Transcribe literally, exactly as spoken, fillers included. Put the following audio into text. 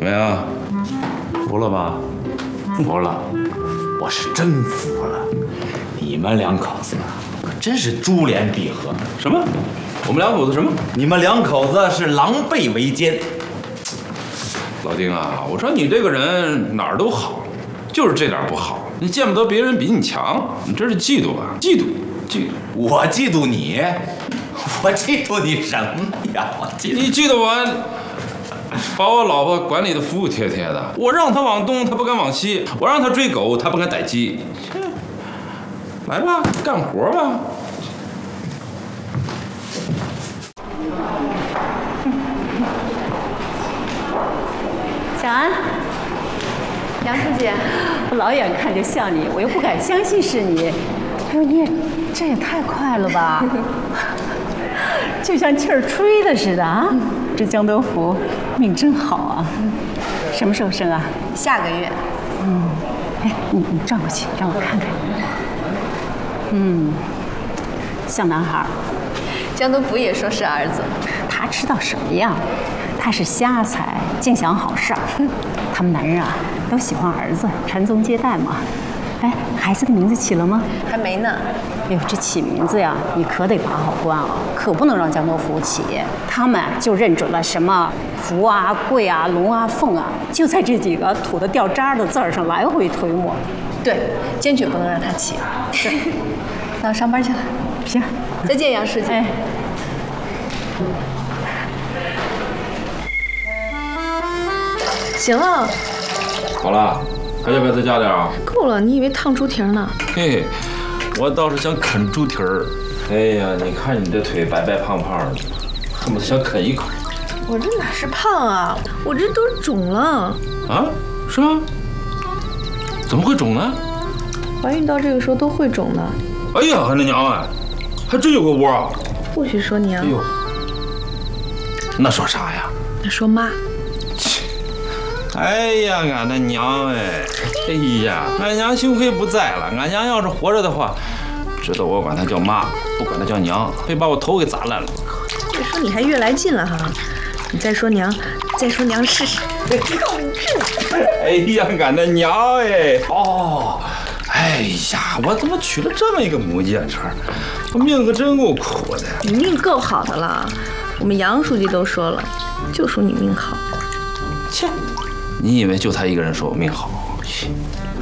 么样？服了吧？服了，我是真服了。你们两口子可真是珠联璧合。什么？我们两口子什么？你们两口子是狼狈为奸。老丁啊，我说你这个人哪儿都好，就是这点不好，你见不得别人比你强，你这是嫉妒啊！嫉妒，嫉妒。我嫉妒你？我嫉妒你什么呀？我嫉妒你嫉妒我。把我老婆管理的服服帖帖的，我让她往东，她不敢往西；我让她追狗，她不敢逮鸡。来吧，干活吧。 小安，杨书记，我老远看就像你，我又不敢相信是你。哎呦，你也这也太快了吧！就像气儿吹的似的啊！这江德福命真好啊！什么时候生啊？ 下个月。 嗯，哎，你你转过去，让我看看。嗯，像男孩。 江德福也说是儿子。 他知道什么呀？他是瞎猜，净想好事儿。他们男人啊，都喜欢儿子，传宗接代嘛。哎，孩子的名字起了吗？ 还没呢。 哎呦，这起名字呀，你可得把好关啊，可不能让江德福起。他们就认准了什么福啊、贵啊、龙啊、凤啊，就在这几个土的掉渣的字儿上来回推磨。 对，坚决不能让他起。是，那我上班去了。 行， 再见，杨书记。 哎。 行了。 好了，还要不要再加点啊？ 够了，你以为烫猪蹄呢？ 嘿嘿，我倒是想啃猪蹄儿。哎呀，你看你这腿白白胖胖的，恨不得想啃一口。 我这哪是胖啊，我这都肿了。 啊？是吗？怎么会肿呢？ 怀孕到这个时候都会肿的。 哎呀，俺的娘啊，还真有个窝啊！ 不许说娘。 哎呦，那说啥呀？ 那说妈。 哎呀，俺的娘哎！哎呀，俺娘幸亏不在了。俺娘要是活着的话，知道我管她叫妈，不管她叫娘，非把我头给砸烂了。 这说你还越来劲了哈！你再说娘，再说娘试试。 哎呀，俺的娘哎！哦，哎呀，我怎么娶了这么一个母夜叉？我命可真够苦的。 你命够好的了，我们杨书记都说了，就说你命好。 切。你以为就他一个人说我命好？